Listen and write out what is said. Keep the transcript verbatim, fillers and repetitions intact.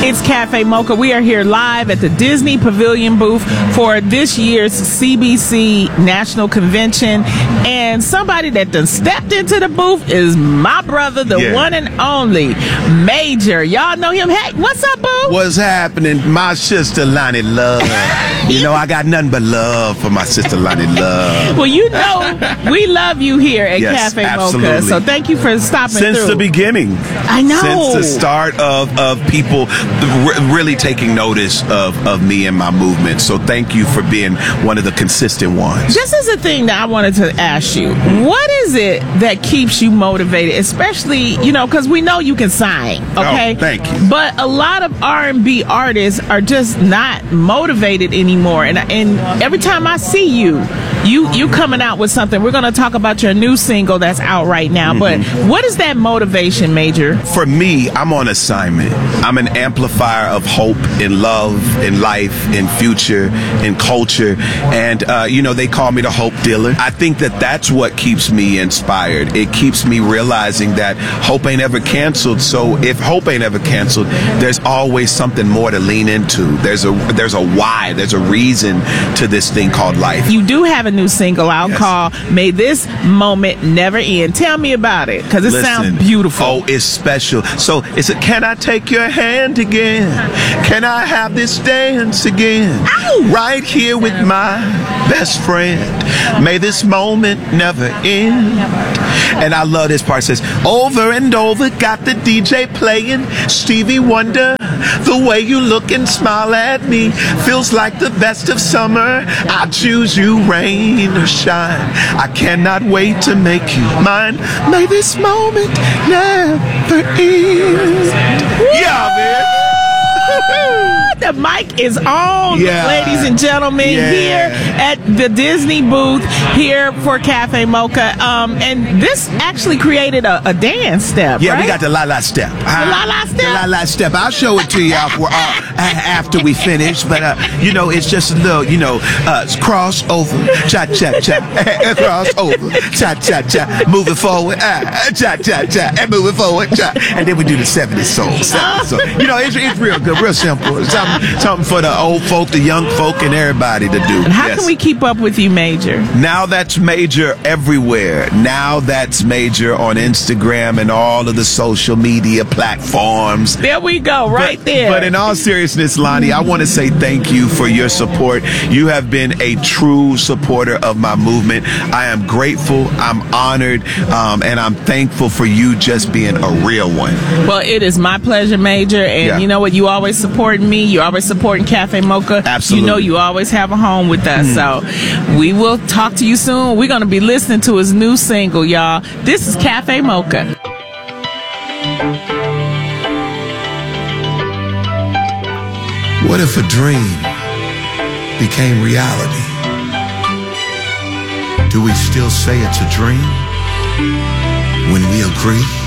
It's Cafe Mocha. We are here live at the Disney Pavilion booth for this year's C B C National Convention. And somebody that done stepped into the booth is my brother, the yeah. one and only Major. Y'all know him. Hey, what's up, boo? What's happening? My sister Lonnie Love. You know, I got nothing but love for my sister Lonnie Love. Well, you know, we love you here at yes, Cafe absolutely. Mocha. So thank you for stopping Since through. the beginning. I know. Since the start of, of people really taking notice of, of me and my movement. So thank you for being one of the consistent ones. Just as a thing that I wanted to ask you, what is it that keeps you motivated? Especially, you know, because we know you can sing, okay? Oh, thank you. But a lot of R and B artists are just not motivated anymore. And and every time I see you, you you coming out with something. We're going to talk about your new single that's out right now. Mm-hmm. But what is that motivation, Major? For me, I'm on assignment. I'm an amplifier of hope in love, in life, in future, in culture. And, uh, you know, they call me the hope dealer. I think that that's what keeps me inspired. It keeps me realizing that hope ain't ever canceled. So if hope ain't ever canceled, there's always something more to lean into. There's a there's a why. There's a reason to this thing called life. You do have a new single out yes. called May This Moment Never End. Tell me about it, because it Listen, sounds beautiful. Oh, it's special. So it's a, can I take your hand again? Can I have this dance again? Ow! Right here with my best friend. May this moment never end. And I love this part. It says, over and over, got the D J playing Stevie Wonder. The way you look and smile at me feels like the best of summer. I choose you, rain or shine. I cannot wait to make you mine. May this moment never end. Yeah, man. The mic is on, yeah. ladies and gentlemen, yeah. here at the Disney booth here for Cafe Mocha. Um, and this actually created a, a dance step, Yeah, right? we got the La La step. The La La step? The La La step. I'll show it to you after, uh, after we finish. But, uh, you know, it's just a little, you know, uh, cross over, cha-cha-cha, cross over, cha-cha-cha, moving forward, uh, cha-cha-cha, and moving forward, cha. And then we do the seventies soul. seventies soul. You know, it's, it's real good, real simple. Something, something for the old folk, the young folk, and everybody to do. And how yes. can we keep up with you, Major? Now that's Major everywhere. Now that's Major on Instagram and all of the social media platforms. There we go, right but, there. But in all seriousness, Lonnie, I want to say thank you for your support. You have been a true supporter of my movement. I am grateful, I'm honored, um, and I'm thankful for you just being a real one. Well, it is my pleasure, Major. And yeah. you know what? You always supporting me. You always supporting Cafe Mocha. Absolutely. You know you always have a home with us. Mm. So we will talk to you soon. We're going to be listening to his new single, y'all. This is Cafe Mocha. What if a dream became reality? Do we still say it's a dream when we agree?